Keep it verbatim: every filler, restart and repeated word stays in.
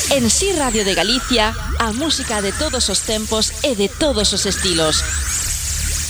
En Si Radio de Galicia, a música de todos os tempos e de todos os estilos.